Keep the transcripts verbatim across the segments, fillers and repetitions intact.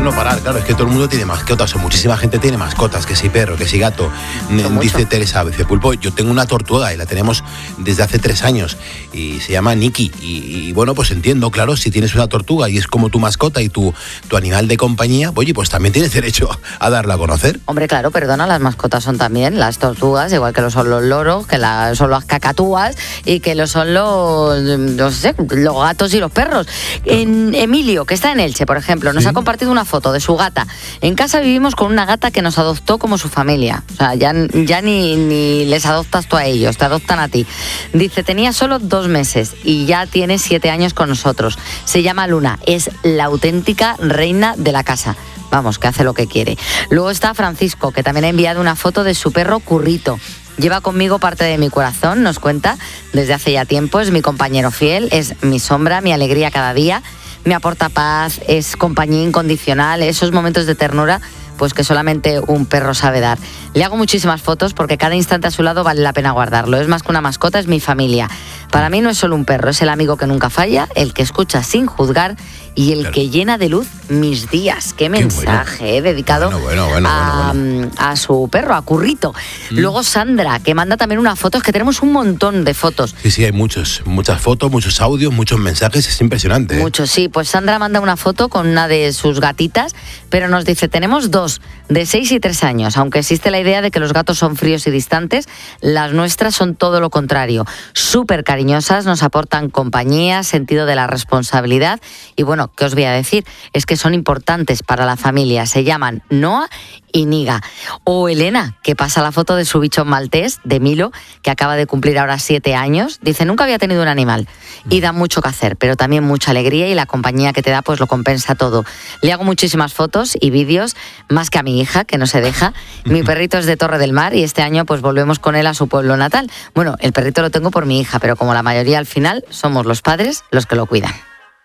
un no parar, claro, es que todo el mundo tiene mascotas, o muchísima gente tiene mascotas, que si perro, que si gato. Son Dice mucho. Teresa, dice Pulpo, yo tengo una tortuga y la tenemos desde hace tres años y se llama Nikki. Y, y bueno, pues entiendo, claro, si tienes una tortuga y es como tu mascota y tu, tu animal de compañía, oye, pues también tienes derecho a darla a conocer. Hombre, claro, perdona, las mascotas son también las tortugas, igual que lo son los loros, que la, son las cacatúas y que lo son los, no sé, los gatos y los perros. En Emilio, que está en Elche, por ejemplo, nos ¿Sí? ha compartido una foto de su gata. En casa vivimos con una gata que nos adoptó como su familia. O sea, ya, ya ni, ni les adoptas tú a ellos, te adoptan a ti. Dice, tenía solo dos meses y ya tiene siete años con nosotros. Se llama Luna, es la auténtica reina de la casa. Vamos, que hace lo que quiere. Luego está Francisco, que también ha enviado una foto de su perro Currito. Lleva conmigo parte de mi corazón, nos cuenta, desde hace ya tiempo. Es mi compañero fiel, es mi sombra, mi alegría cada día. Me aporta paz, es compañía incondicional, esos momentos de ternura pues que solamente un perro sabe dar. Le hago muchísimas fotos porque cada instante a su lado vale la pena guardarlo. Es más que una mascota, es mi familia. Para mí no es solo un perro, es el amigo que nunca falla, el que escucha sin juzgar y el claro. que llena de luz mis días. Qué, Qué mensaje bueno. eh, dedicado bueno, bueno, bueno, a, bueno, bueno. a su perro, a Currito. Mm. Luego Sandra, que manda también unas fotos, que tenemos un montón de fotos. Sí, sí, hay muchos, muchas fotos, muchos audios, muchos mensajes, es impresionante. ¿eh? Muchos, sí. Pues Sandra manda una foto con una de sus gatitas, pero nos dice, tenemos dos, de seis y tres años. Aunque existe la idea de que los gatos son fríos y distantes, las nuestras son todo lo contrario. Súper cariñosas, nos aportan compañía, sentido de la responsabilidad y bueno, ¿qué os voy a decir? Es que son importantes para la familia. Se llaman Noah y Niga. O Elena, que pasa la foto de su bichón maltés, de Milo, que acaba de cumplir ahora siete años. Dice, nunca había tenido un animal y da mucho que hacer, pero también mucha alegría y la compañía que te da pues lo compensa todo. Le hago muchísimas fotos y vídeos, más que a mi hija, que no se deja. Mi perrito es de Torre del Mar y este año pues volvemos con él a su pueblo natal. Bueno, el perrito lo tengo por mi hija, pero como la mayoría al final, somos los padres los que lo cuidan.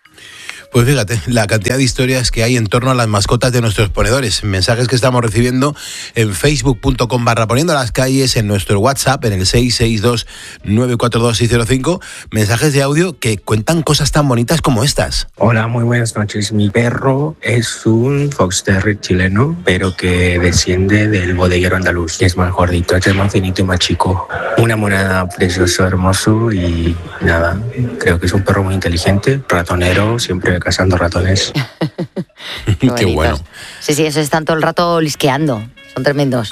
Pues fíjate, la cantidad de historias que hay en torno a las mascotas de nuestros ponedores. Mensajes que estamos recibiendo en facebook punto com barra poniendo las calles, en nuestro WhatsApp, en el seis seis dos nueve cuatro dos seis cero cinco. Mensajes de audio que cuentan cosas tan bonitas como estas. Hola, muy buenas noches. Mi perro es un Fox Terrier chileno, pero que desciende del bodeguero andaluz. Es más gordito, es más finito y más chico. Una moneda precioso, hermoso y nada, creo que es un perro muy inteligente, ratonero, siempre cazando ratones. Qué, Qué bueno. Sí, sí, esos están todo el rato lisqueando. Son tremendos.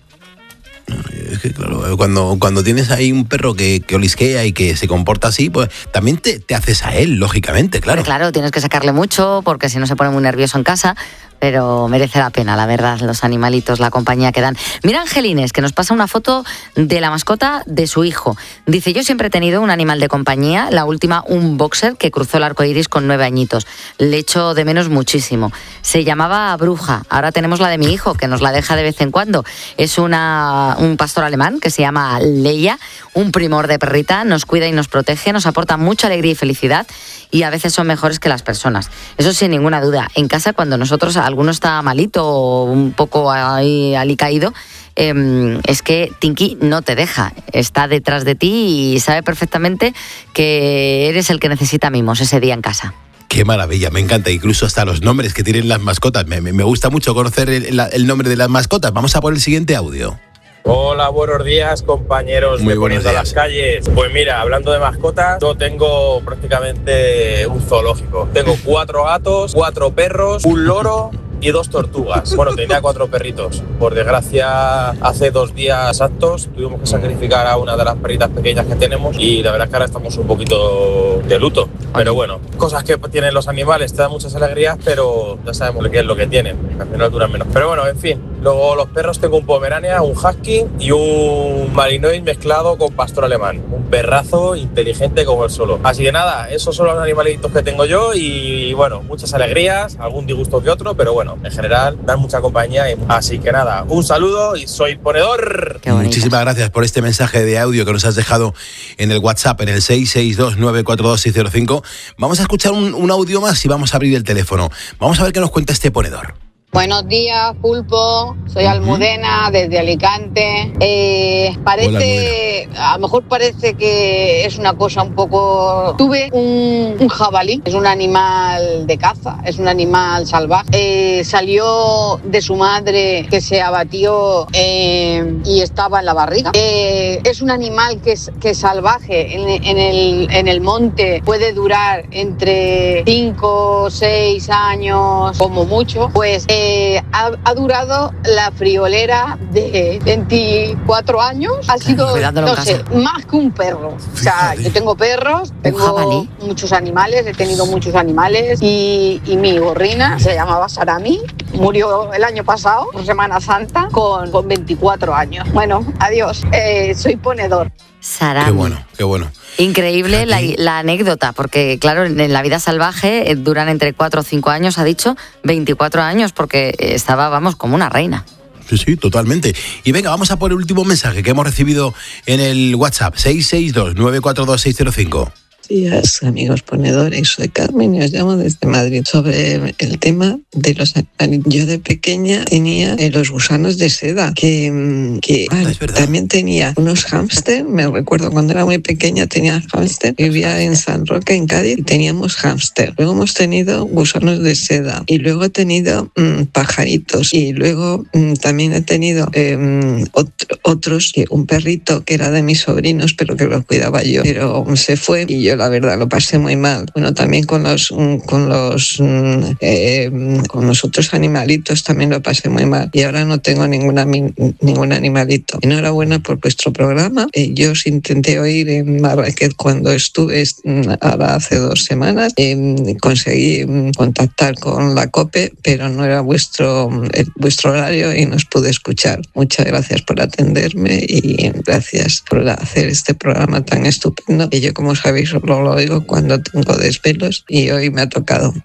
Es que claro, cuando, cuando tienes ahí un perro que, que olisquea y que se comporta así, pues también te, te haces a él, lógicamente, claro. Pero claro, tienes que sacarle mucho porque si no se pone muy nervioso en casa, pero merece la pena, la verdad, los animalitos, la compañía que dan. Mira Angelines, que nos pasa una foto de la mascota de su hijo. Dice, yo siempre he tenido un animal de compañía, la última un boxer que cruzó el arco iris con nueve añitos. Le echo de menos muchísimo. Se llamaba Bruja, ahora tenemos la de mi hijo, que nos la deja de vez en cuando. Es una, un pastor alemán que se llama Leia, un primor de perrita, nos cuida y nos protege, nos aporta mucha alegría y felicidad y a veces son mejores que las personas. Eso sin ninguna duda. En casa, cuando nosotros, alguno está malito o un poco ahí alicaído, eh, es que Tinky no te deja. Está detrás de ti y sabe perfectamente que eres el que necesita mimos ese día en casa. Qué maravilla, me encanta, incluso hasta los nombres que tienen las mascotas. Me, me, me gusta mucho conocer el, el nombre de las mascotas. Vamos a por el siguiente audio. Hola, buenos días, compañeros Muy de Poniendo días. las Calles. Pues mira, hablando de mascotas, yo tengo prácticamente un zoológico. Tengo cuatro gatos, cuatro perros, un loro y dos tortugas. Bueno, tenía cuatro perritos. Por desgracia, hace dos días exactos tuvimos que sacrificar a una de las perritas pequeñas que tenemos y la verdad es que ahora estamos un poquito de luto. Pero bueno, cosas que tienen los animales, te dan muchas alegrías, pero ya sabemos qué es lo que tienen, que al final duran menos. Pero bueno, en fin. Luego los perros, tengo un Pomerania, un Husky y un Malinois mezclado con pastor alemán. Un perrazo inteligente como el solo. Así que nada, esos son los animalitos que tengo yo y bueno, muchas alegrías, algún disgusto que otro, pero bueno, en general dan mucha compañía. Y... Así que nada, un saludo y soy ponedor. Muchísimas gracias por este mensaje de audio que nos has dejado en el WhatsApp, en el seis seis dos nueve cuatro dos seis cero cinco. Vamos a escuchar un, un audio más y vamos a abrir el teléfono. Vamos a ver qué nos cuenta este ponedor. Buenos días, Pulpo. Soy Almudena, desde Alicante. Eh, parece, Hola, a lo mejor parece que es una cosa un poco... Tuve un, un jabalí, es un animal de caza, es un animal salvaje. Eh, salió de su madre que se abatió eh, y estaba en la barriga. Eh, es un animal que es, que es salvaje. En, en, el, en el monte puede durar entre cinco o seis años, como mucho. Pues eh, ha, ha durado la friolera de veinticuatro años. Ha sido, no sé, más que un perro. O sea, yo tengo perros, tengo muchos animales, he tenido muchos animales y, y mi gorrina se llamaba Sarami, murió el año pasado, por Semana Santa, con, con veinticuatro años. Bueno, adiós, eh, soy ponedor. Sarami. Qué bueno, qué bueno. Increíble la, la anécdota, porque claro, en la vida salvaje eh, duran entre cuatro o cinco años, ha dicho, veinticuatro años, porque estaba, vamos, como una reina. Sí, sí, totalmente. Y venga, vamos a por el último mensaje que hemos recibido en el WhatsApp, seis seis dos, nueve cuatro dos, seis cero cinco. Días, amigos ponedores, soy Carmen y os llamo desde Madrid sobre el tema de los animales. Yo de pequeña tenía eh, los gusanos de seda, que, que ah, también tenía unos hámster. Me recuerdo cuando era muy pequeña tenía hámster, vivía en San Roque, en Cádiz, y teníamos hámster. Luego hemos tenido gusanos de seda y luego he tenido mmm, pajaritos y luego mmm, también he tenido eh, ot- otros, que un perrito que era de mis sobrinos pero que lo cuidaba yo, pero se fue y yo la verdad lo pasé muy mal. Bueno, también con los con los eh, con los otros animalitos también lo pasé muy mal y ahora no tengo ninguna ningún animalito. Enhorabuena por vuestro programa. Eh, yo os intenté oír en Marrakech cuando estuve ahora hace dos semanas. Eh, conseguí contactar con la COPE, pero no era vuestro eh, vuestro horario y no os pude escuchar. Muchas gracias por atenderme y gracias por hacer este programa tan estupendo que yo, como sabéis, lo oigo cuando tengo desvelos y hoy me ha tocado.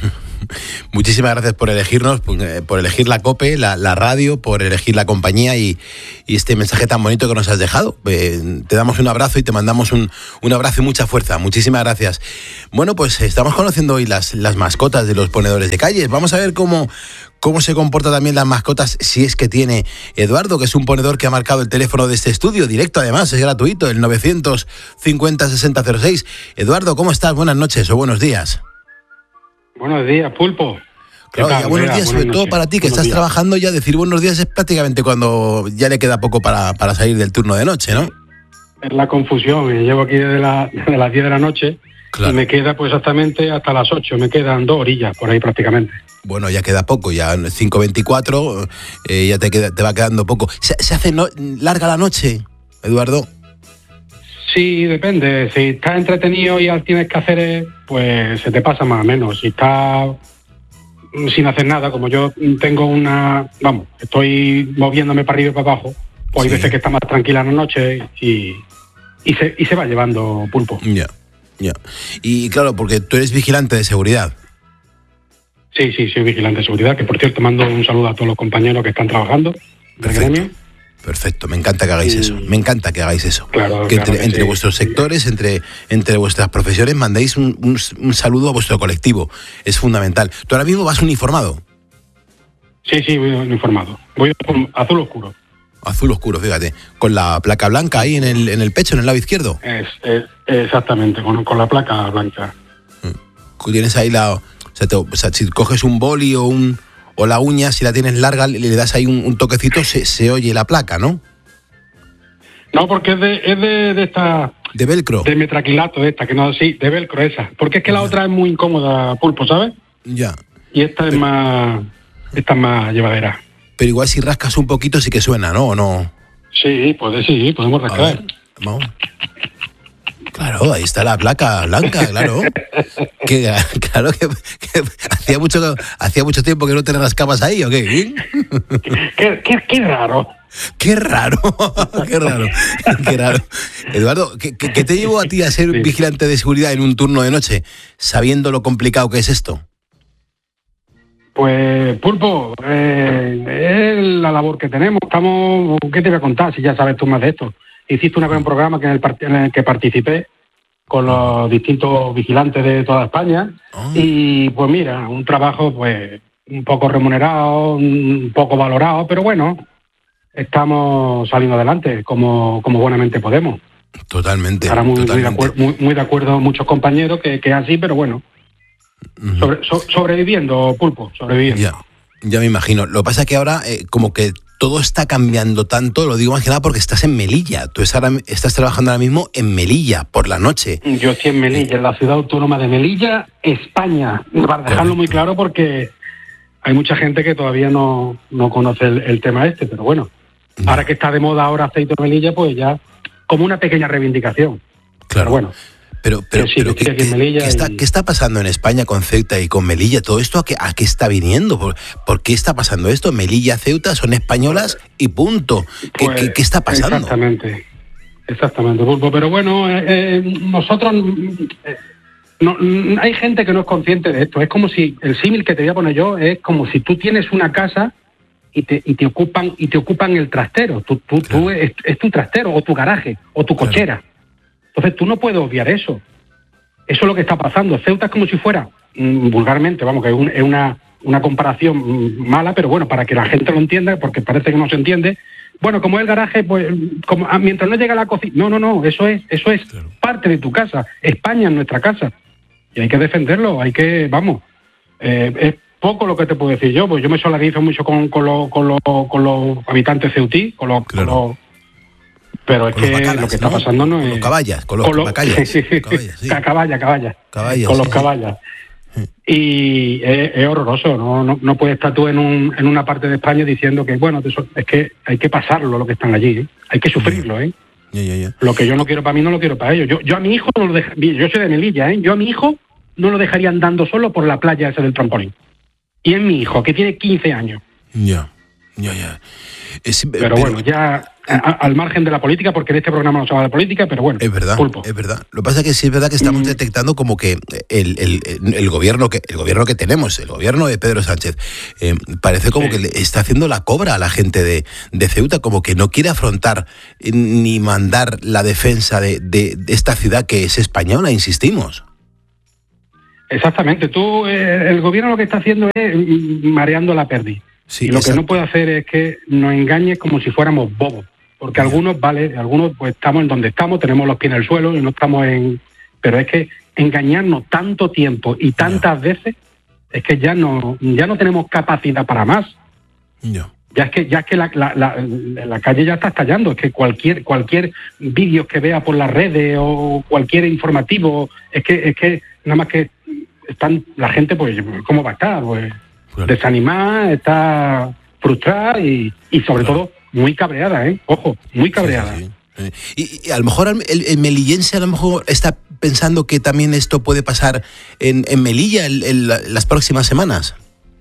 Muchísimas gracias por elegirnos, por elegir la COPE, la, la radio, por elegir la compañía y, y este mensaje tan bonito que nos has dejado. Eh, te damos un abrazo y te mandamos un, un abrazo y mucha fuerza. Muchísimas gracias. Bueno, pues estamos conociendo hoy las, las mascotas de los ponedores de calles. Vamos a ver cómo, cómo se comportan también las mascotas, si es que tiene Eduardo, que es un ponedor que ha marcado el teléfono de este estudio, directo además, es gratuito, el novecientos cincuenta sesenta cero seis. Eduardo, ¿cómo estás? Buenas noches o buenos días. Buenos días, Pulpo. Claro, ya buenos días, sobre todo para ti, que estás trabajando ya. Decir buenos días es prácticamente cuando ya le queda poco para, para salir del turno de noche, ¿no? Es la confusión. Llevo aquí desde, la, desde las diez de la noche, claro, y me queda pues exactamente hasta las ocho. Me quedan dos orillas por ahí prácticamente. Bueno, ya queda poco, ya cinco veinticuatro, eh, ya te, queda, te va quedando poco. ¿Se, se hace no, larga la noche, Eduardo? Sí, depende. Si estás entretenido y tienes que hacer, pues se te pasa más o menos. Si estás sin hacer nada, como yo tengo una... Vamos, estoy moviéndome para arriba y para abajo, pues sí, hay veces que está más tranquila la noche y, y, se, y se va llevando, Pulpo. Ya, ya. Y claro, porque tú eres vigilante de seguridad. Sí, sí, soy vigilante de seguridad, que por cierto mando un saludo a todos los compañeros que están trabajando del gremio. Perfecto, me encanta que hagáis eso, me encanta que hagáis eso. Claro, que entre, claro que entre sí. vuestros sectores, entre, entre vuestras profesiones, mandéis un, un, un saludo a vuestro colectivo, es fundamental. ¿Tú ahora mismo vas uniformado? Sí, sí, voy uniformado. Voy azul oscuro. Azul oscuro, fíjate, con la placa blanca ahí en el, en el pecho, en el lado izquierdo. Es, es, exactamente, con, con la placa blanca. Tienes ahí la... O sea, te, o sea, si coges un boli o un... o la uña, si la tienes larga, le das ahí un, un toquecito, se, se oye la placa, ¿no? No, porque es de, es de, de esta... ¿De velcro? De metraquilato, esta, que no, sí, de velcro esa. Porque es que la ya. otra es muy incómoda, Pulpo, ¿sabes? Ya. Y esta es más... esta es más llevadera. Pero igual si rascas un poquito sí que suena, ¿no? ¿O no? Sí, puede, sí, podemos rascar. Vamos. Claro, ahí está la placa blanca, claro. que, claro que, que hacía mucho hacía mucho tiempo que no te rascabas ahí, ¿o qué? qué, qué, qué raro. Qué raro, qué raro, qué raro. Eduardo, ¿qué, qué, qué te llevó a ti a ser sí. vigilante de seguridad en un turno de noche, sabiendo lo complicado que es esto? Pues, Pulpo, eh, es la labor que tenemos. Estamos, ¿qué te voy a contar si ya sabes tú más de esto? Hiciste un gran programa que en, el part- en el que participé con los distintos vigilantes de toda España. Oh. Y pues mira, un trabajo pues un poco remunerados, un poco valorados, pero bueno, estamos saliendo adelante como, como buenamente podemos. Totalmente. Ahora muy, totalmente. Muy, de acuerdo, muy, muy de acuerdo muchos compañeros que, que es así, pero bueno, uh-huh. sobre, so, sobreviviendo, Pulpo, sobreviviendo. Ya, ya me imagino. Lo que pasa es que ahora eh, como que todo está cambiando tanto, lo digo más que nada porque estás en Melilla. Tú estás, ahora, estás trabajando ahora mismo en Melilla, por la noche. Yo estoy en Melilla, en la ciudad autónoma de Melilla, España. Para dejarlo Correcto. Muy claro, porque hay mucha gente que todavía no, no conoce el, el tema este, pero bueno, no. Ahora que está de moda ahora aceite de Melilla, pues ya como una pequeña reivindicación. Claro. Pero bueno. Pero, pero, sí, pero ¿qué, ¿qué, ¿qué, está, y... ¿qué está pasando en España con Ceuta y con Melilla? ¿Todo esto a qué, a qué está viniendo? ¿Por, ¿Por qué está pasando esto? Melilla, Ceuta son españolas y punto. ¿Qué, pues, ¿qué, ¿Qué está pasando? Exactamente, exactamente, Pulpo. Pero bueno, eh, eh, nosotros... Eh, no, hay gente que no es consciente de esto. Es como si, el símil que te voy a poner yo, es como si tú tienes una casa y te, y te ocupan y te ocupan el trastero. Tú, tú, claro. tú es, es tu trastero, o tu garaje, o tu cochera. Claro. Entonces tú no puedes obviar eso. Eso es lo que está pasando. Ceuta es como si fuera, mmm, vulgarmente, vamos, que es, un, es una, una comparación mmm, mala, pero bueno, para que la gente lo entienda, porque parece que no se entiende. Bueno, como es el garaje, pues como, mientras no llega a la cocina. No, no, no, eso es, eso es claro. parte de tu casa. España es nuestra casa. Y hay que defenderlo, hay que, vamos, eh, es poco lo que te puedo decir yo, pues yo me solidarizo mucho con, con, lo, con, lo, con los habitantes ceutí, con los... Claro. Con los, pero es con que bacalas, lo que está ¿no? pasando no es... Con los caballas, con los con lo, bacallas. Sí, sí, caballas, sí. Caballa, caballa. Caballas, con sí, los caballas. Sí. Y es, es horroroso, ¿no? No, no puedes estar tú en, un, en una parte de España diciendo que, bueno, es que hay que pasarlo lo que están allí, ¿eh? Hay que sufrirlo, ¿eh? Yeah, yeah, yeah. Lo que yo no quiero para mí no lo quiero para ellos. Yo, yo a mi hijo no lo dejo... Yo soy de Melilla, ¿eh? Yo a mi hijo no lo dejaría andando solo por la playa esa del trampolín. Y es mi hijo, que tiene quince años. Ya, ya, ya. Es, pero, pero bueno, ya a, al margen de la política, porque en este programa no se habla de política, pero bueno. Es verdad, Pulpo. es verdad. Lo que pasa es que sí es verdad que estamos mm. detectando como que el, el, el, gobierno que el gobierno que tenemos, el gobierno de Pedro Sánchez, eh, parece como sí. que le está haciendo la cobra a la gente de, de Ceuta, como que no quiere afrontar ni mandar la defensa de, de, de esta ciudad que es española, insistimos. Exactamente. Tú, eh, el gobierno lo que está haciendo es mareando la perdiz. Sí, y lo exacto. que no puede hacer es que nos engañe como si fuéramos bobos. Porque yeah. algunos, vale, algunos pues estamos en donde estamos, tenemos los pies en el suelo y no estamos en... Pero es que engañarnos tanto tiempo y tantas yeah. veces, es que ya no, ya no tenemos capacidad para más. Yeah. Ya es que, ya es que la, la, la, la calle ya está estallando. Es que cualquier, cualquier vídeo que vea por las redes o cualquier informativo, es que, es que nada más que están la gente, pues, ¿cómo va a estar? Pues claro. desanimada, está frustrada y, y sobre claro. todo muy cabreada, ¿eh? Ojo, muy cabreada. Sí, sí, sí. Y, y a lo mejor el, el melillense a lo mejor está pensando que también esto puede pasar en, en Melilla en, en las próximas semanas.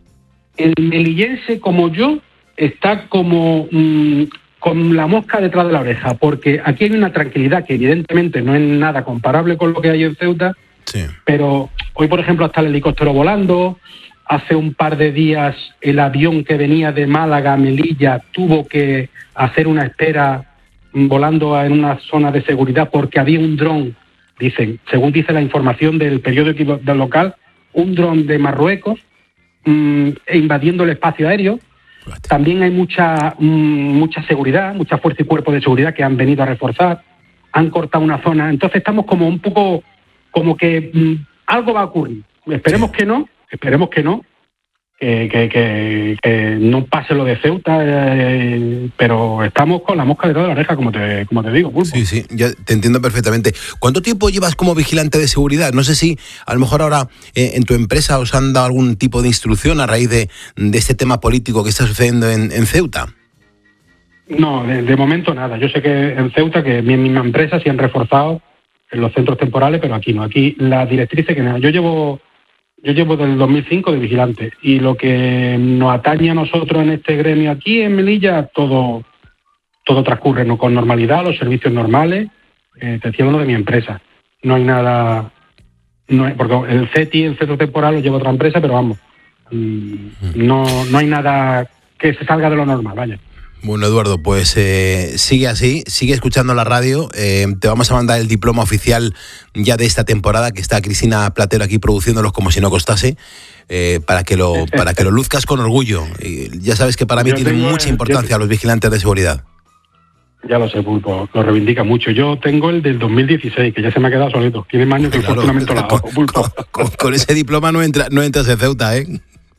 El melillense, como yo, está como mmm, con la mosca detrás de la oreja, porque aquí hay una tranquilidad que evidentemente no es nada comparable con lo que hay en Ceuta, sí. pero hoy, por ejemplo, está el helicóptero volando. Hace un par de días el avión que venía de Málaga a Melilla tuvo que hacer una espera volando en una zona de seguridad porque había un dron, dicen, según dice la información del periódico del local, un dron de Marruecos mmm, invadiendo el espacio aéreo. También hay mucha mmm, mucha seguridad, mucha fuerza y cuerpo de seguridad que han venido a reforzar, han cortado una zona. Entonces estamos como un poco, como que mmm, algo va a ocurrir. Esperemos sí. que no. Esperemos que no, que, que, que, que no pase lo de Ceuta, eh, pero estamos con la mosca detrás de la oreja, como te, como te digo, Pulpo. Sí, sí, ya te entiendo perfectamente. ¿Cuánto tiempo llevas como vigilante de seguridad? No sé si a lo mejor ahora eh, en tu empresa os han dado algún tipo de instrucción a raíz de, de este tema político que está sucediendo en, en Ceuta. No, de, de momento nada. Yo sé que en Ceuta, que en mi misma empresa sí han reforzado en los centros temporales, pero aquí no. Aquí la directriz es que nada. Yo llevo... Yo llevo desde el dos mil cinco de vigilante y lo que nos atañe a nosotros en este gremio aquí en Melilla, todo todo transcurre ¿no? con normalidad, los servicios normales, eh, te decía uno de mi empresa. No hay nada, no hay, porque el C E T I, el centro temporal, lo lleva otra empresa, pero vamos, mmm, no, no hay nada que se salga de lo normal, vaya. Bueno, Eduardo, pues eh, sigue así, sigue escuchando la radio. Eh, te vamos a mandar el diploma oficial ya de esta temporada, que está Cristina Platero aquí produciéndolos como si no costase, eh, para que lo para que lo luzcas con orgullo. Y ya sabes que para mí tienen mucha importancia los vigilantes de seguridad. Ya lo sé, Pulpo, lo reivindica mucho. Yo tengo el del dos mil dieciséis, que ya se me ha quedado solito. Tiene más años que el Claro, funcionamiento la con, Pulpo. con, con, con ese diploma no, entra, no entras en Ceuta, ¿eh?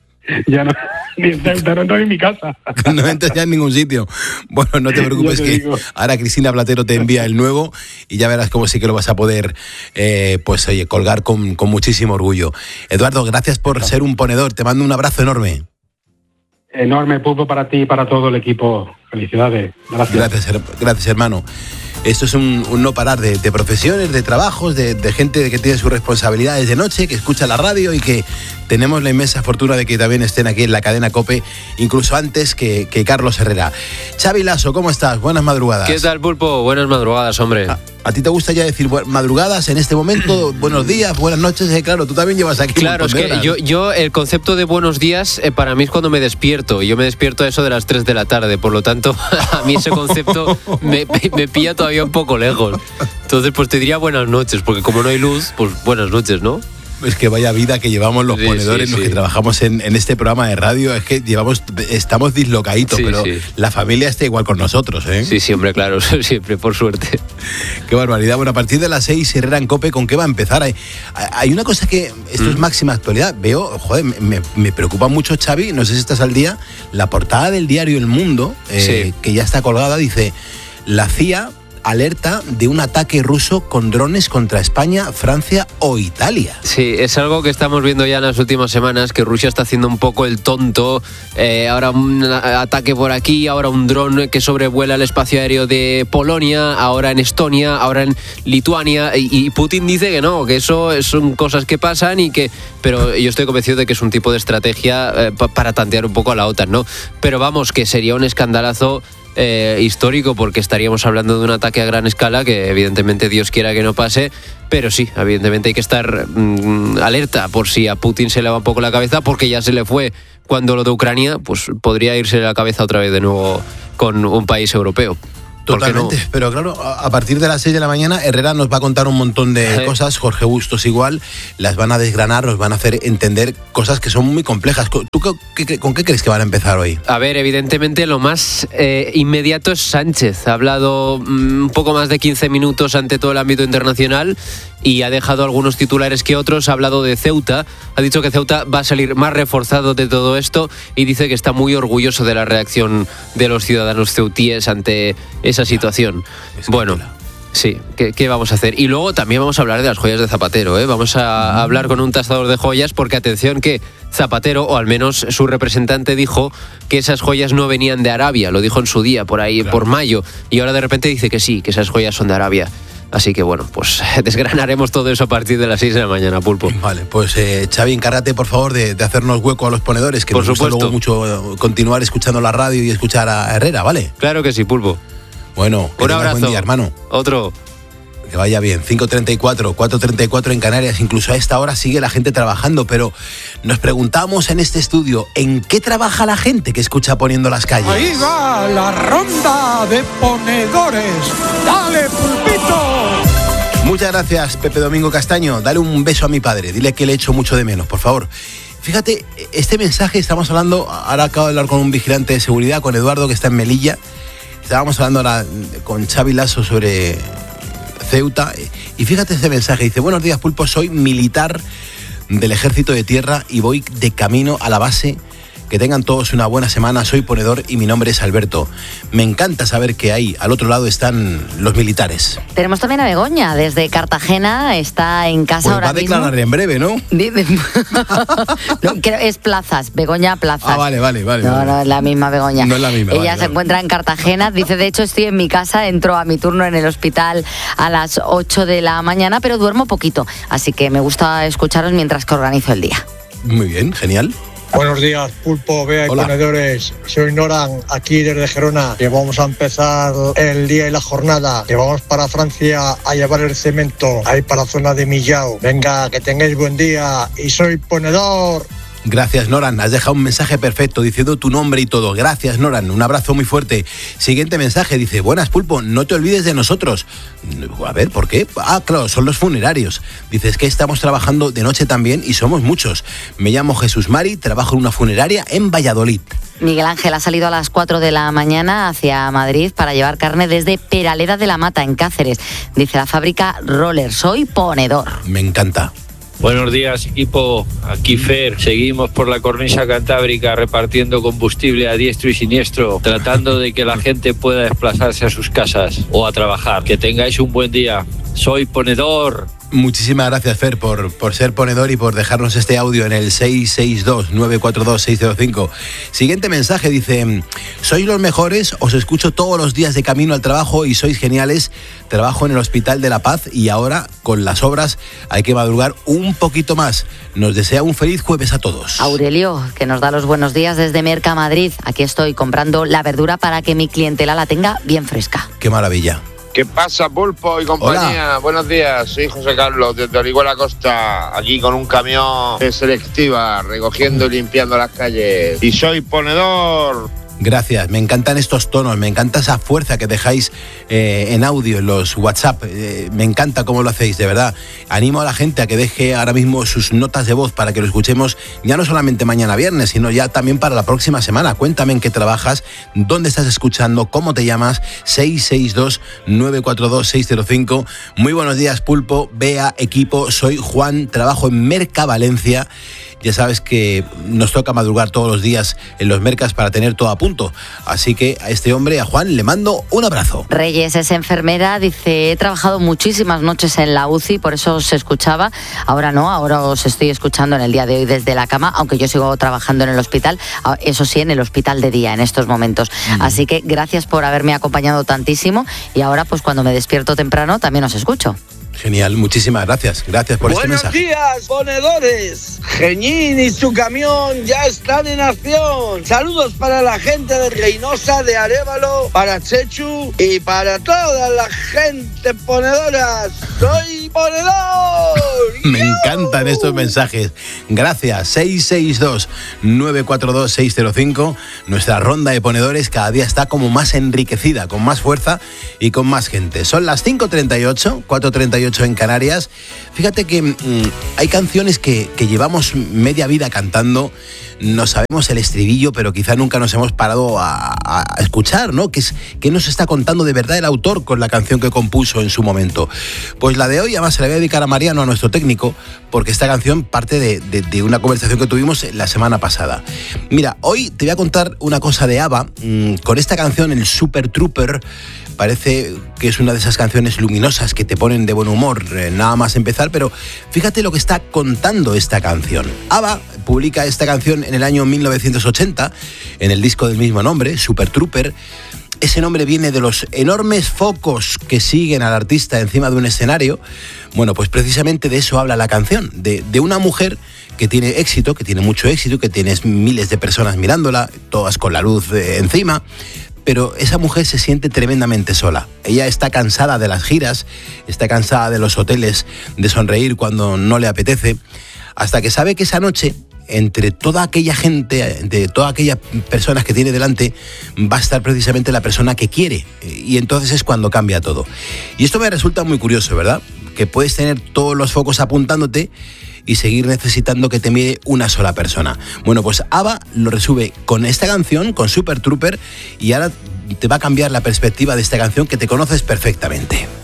Ya no, ni en Ceuta, no estoy en mi casa. No entras ya en ningún sitio. Bueno, no te preocupes, te que digo. ahora Cristina Platero te envía el nuevo y ya verás cómo sí que lo vas a poder, eh, pues oye, colgar con, con muchísimo orgullo. Eduardo, gracias por ser un ponedor. Te mando un abrazo enorme. Enorme, Pulpo, para ti y para todo el equipo. Felicidades. Gracias. Gracias, her- gracias hermano. Esto es un, un no parar de, de profesiones, de trabajos, de, de gente que tiene sus responsabilidades de noche, que escucha la radio y que tenemos la inmensa fortuna de que también estén aquí en la cadena COPE, incluso antes que, que Carlos Herrera. Xavi Lasso, ¿cómo estás? Buenas madrugadas. ¿Qué tal, Pulpo? Buenas madrugadas, hombre. ¿A, a ti te gusta ya decir bu- madrugadas en este momento? Buenos días, buenas noches. Eh, claro, tú también llevas aquí Claro, un es montón de que horas. yo, yo el concepto de buenos días eh, para mí es cuando me despierto. Y yo me despierto a eso de las tres de la tarde. Por lo tanto, a mí ese concepto me, me pilla todavía un poco lejos. Entonces, pues te diría buenas noches, porque como no hay luz, pues buenas noches, ¿no? Es que vaya vida que llevamos los Sí, ponedores, sí, los sí. que trabajamos en, en este programa de radio. Es que llevamos, estamos dislocaditos, Sí, pero sí. la familia está igual con nosotros, ¿eh? Sí, sí, hombre, claro, siempre, por suerte. Qué barbaridad. Bueno, a partir de las seis, Herrera en COPE, ¿con qué va a empezar? Hay, hay una cosa que, esto es máxima actualidad, veo, joder, me, me preocupa mucho, Xavi, no sé si estás al día, la portada del diario El Mundo, eh, Sí. que ya está colgada, dice, la C I A alerta de un ataque ruso con drones contra España, Francia o Italia. Sí, es algo que estamos viendo ya en las últimas semanas, que Rusia está haciendo un poco el tonto. Eh, ahora un ataque por aquí, ahora un dron que sobrevuela el espacio aéreo de Polonia, ahora en Estonia, ahora en Lituania. Y, y Putin dice que no, que eso son cosas que pasan y que... Pero yo estoy convencido de que es un tipo de estrategia eh, pa- para tantear un poco a la OTAN, ¿no? Pero vamos, que sería un escandalazo Eh, histórico, porque estaríamos hablando de un ataque a gran escala que evidentemente Dios quiera que no pase, pero sí, evidentemente hay que estar mmm, alerta por si a Putin se le va un poco la cabeza, porque ya se le fue cuando lo de Ucrania, pues podría irse la cabeza otra vez de nuevo con un país europeo. ¿Por qué no? Totalmente, pero claro, a a partir de las seis de la mañana Herrera nos va a contar un montón de Sí. cosas, Jorge Bustos igual, las van a desgranar, nos van a hacer entender cosas que son muy complejas. ¿Tú qué- qué- con qué crees que van a empezar hoy? A ver, evidentemente lo más eh, inmediato es Sánchez. Ha hablado mm, un poco más de quince minutos ante todo el ámbito internacional y ha dejado algunos titulares que otros. Ha hablado de Ceuta, ha dicho que Ceuta va a salir más reforzado de todo esto y dice que está muy orgulloso de la reacción de los ciudadanos ceutíes ante esa situación. Bueno, sí, ¿qué, qué vamos a hacer? Y luego también vamos a hablar de las joyas de Zapatero, ¿eh? Vamos a a hablar con un tasador de joyas, porque atención que Zapatero, o al menos su representante, dijo que esas joyas no venían de Arabia, lo dijo en su día, por ahí, por mayo, y ahora de repente dice que sí, que esas joyas son de Arabia. Así que bueno, pues desgranaremos todo eso a partir de las seis de la mañana, Pulpo. Vale, pues eh, Xavi, encárgate por favor de, de hacernos hueco a los ponedores, que Por nos gusta supuesto. luego mucho eh, continuar escuchando la radio y escuchar a Herrera, ¿vale? Claro que sí, Pulpo. Bueno, que Un tengas abrazo. buen día, hermano. Otro. Que vaya bien. cinco treinta y cuatro, cuatro treinta y cuatro en Canarias. Incluso a esta hora sigue la gente trabajando, pero nos preguntamos en este estudio, ¿en qué trabaja la gente que escucha Poniendo las Calles? Ahí va la ronda de ponedores. ¡Dale, Pulpito! Muchas gracias, Pepe Domingo Castaño. Dale un beso a mi padre. Dile que le echo mucho de menos, por favor. Fíjate, este mensaje, estamos hablando, ahora acabo de hablar con un vigilante de seguridad, con Eduardo, que está en Melilla. Estábamos hablando ahora con Xavi Lasso sobre Ceuta. Y fíjate este mensaje, dice, buenos días, Pulpo, soy militar del Ejército de Tierra y voy de camino a la base. Que tengan todos una buena semana, soy ponedor y mi nombre es Alberto. Me encanta saber que ahí, al otro lado, están los militares. Tenemos también a Begoña, desde Cartagena, está en casa Pues ahora va a declarar mismo. en breve, ¿no? Dice- no, creo- es Plazas, Begoña Plazas. Ah, vale, vale, vale. No, vale. no es la misma Begoña. No es la misma, Ella vale, se vale. encuentra en Cartagena. Dice, de hecho, estoy en mi casa, entro a mi turno en el hospital a las ocho de la mañana, pero duermo poquito. Así que me gusta escucharos mientras que organizo el día. Muy bien, genial. Buenos días, Pulpo, Bea y Hola. ponedores. Soy Noran, aquí desde Gerona, que vamos a empezar el día y la jornada, que vamos para Francia a llevar el cemento, ahí para la zona de Millau. Venga, que tengáis buen día y soy ponedor. Gracias, Noran. Has dejado un mensaje perfecto diciendo tu nombre y todo. Gracias, Noran. Un abrazo muy fuerte. Siguiente mensaje. Dice, buenas, Pulpo, no te olvides de nosotros. A ver, ¿por qué? Ah, claro, son los funerarios. Dice, es que estamos trabajando de noche también y somos muchos. Me llamo Jesús Mari, trabajo en una funeraria en Valladolid. Miguel Ángel ha salido a las cuatro de la mañana hacia Madrid para llevar carne desde Peraleda de la Mata, en Cáceres. Dice la fábrica Roller, soy ponedor. Me encanta. Buenos días, equipo. Aquí Fer. Seguimos por la cornisa cantábrica repartiendo combustible a diestro y siniestro, tratando de que la gente pueda desplazarse a sus casas o a trabajar. Que tengáis un buen día. Soy ponedor. Muchísimas gracias, Fer, por, por ser ponedor y por dejarnos este audio en el seis seis dos, nueve cuatro dos, seis cero cinco. Siguiente mensaje, dice, sois los mejores, os escucho todos los días de camino al trabajo y sois geniales. Trabajo en el Hospital de la Paz y ahora, con las obras, hay que madrugar un poquito más. Nos desea un feliz jueves a todos. Aurelio, que nos da los buenos días desde Merca Madrid. Aquí estoy comprando la verdura para que mi clientela la tenga bien fresca. Qué maravilla. ¿Qué pasa, Pulpo y compañía? Hola. Buenos días, soy José Carlos desde Orihuela Costa, aquí con un camión de selectiva, recogiendo y limpiando las calles. Y soy ponedor. Gracias, me encantan estos tonos, me encanta esa fuerza que dejáis eh, en audio, en los WhatsApp, eh, me encanta cómo lo hacéis, de verdad. Animo a la gente a que deje ahora mismo sus notas de voz para que lo escuchemos ya no solamente mañana viernes, sino ya también para la próxima semana. Cuéntame en qué trabajas, dónde estás escuchando, cómo te llamas, seis seis dos, nueve cuatro dos, seis cero cinco. Muy buenos días, Pulpo, Bea, equipo, soy Juan, trabajo en Merca Valencia. Ya sabes que nos toca madrugar todos los días en los mercas para tener todo a punto. Así que a este hombre, a Juan, le mando un abrazo. Reyes es enfermera, dice, he trabajado muchísimas noches en la U C I, por eso os escuchaba. Ahora no, ahora os estoy escuchando en el día de hoy desde la cama, aunque yo sigo trabajando en el hospital, eso sí, en el hospital de día en estos momentos. Mm. Así que gracias por haberme acompañado tantísimo y ahora pues cuando me despierto temprano también os escucho. Genial, muchísimas gracias. Gracias por Buenos este mensaje. Buenos días, ponedores. Geñín y su camión ya están en acción. Saludos para la gente de Reynosa, de Arévalo, para Chechu y para toda la gente ponedora. ¡Soy ponedor! Me encantan estos mensajes. Gracias. seis seis dos, nueve cuatro dos, seis cero cinco. Nuestra ronda de ponedores cada día está como más enriquecida, con más fuerza y con más gente. Son las cinco treinta y ocho, cuatro treinta y ocho en Canarias. Fíjate que mmm, hay canciones que, que llevamos media vida cantando, no sabemos el estribillo, pero quizá nunca nos hemos parado a, a escuchar, ¿no? ¿Qué, es, ¿Qué nos está contando de verdad el autor con la canción que compuso en su momento? Pues la de hoy, además, se la voy a dedicar a Mariano, a nuestro técnico, porque esta canción parte de, de, de una conversación que tuvimos la semana pasada. Mira, hoy te voy a contar una cosa de ABBA, mmm, con esta canción, el Super Trooper. Parece que es una de esas canciones luminosas que te ponen de buen humor, eh, nada más empezar, pero fíjate lo que está contando esta canción. ABBA publica esta canción en el año mil novecientos ochenta, en el disco del mismo nombre, Super Trooper. Ese nombre viene de los enormes focos que siguen al artista encima de un escenario. Bueno, pues precisamente de eso habla la canción, de, de una mujer que tiene éxito, que tiene mucho éxito, que tienes miles de personas mirándola, todas con la luz eh, encima. Pero esa mujer se siente tremendamente sola. Ella está cansada de las giras, está cansada de los hoteles, de sonreír cuando no le apetece, hasta que sabe que esa noche, entre toda aquella gente, de todas aquellas personas que tiene delante, va a estar precisamente la persona que quiere. Y entonces es cuando cambia todo. Y esto me resulta muy curioso, ¿verdad? Que puedes tener todos los focos apuntándote y seguir necesitando que te mire una sola persona. Bueno, pues ABBA lo resume con esta canción, con Super Trooper, y ahora te va a cambiar la perspectiva de esta canción que te conoces perfectamente.